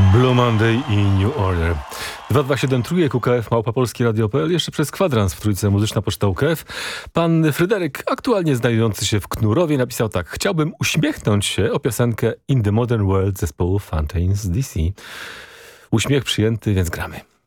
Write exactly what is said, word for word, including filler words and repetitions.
Blue Monday i New Order. dwa dwa siedem trójek U K F małpa polskie radio kropka p l. Jeszcze przez kwadrans w trójce muzyczna poczta U K F. Pan Fryderyk, aktualnie znajdujący się w Knurowie, napisał tak. Chciałbym uśmiechnąć się o piosenkę In the Modern World zespołu Fountains D C. Uśmiech przyjęty, więc gramy.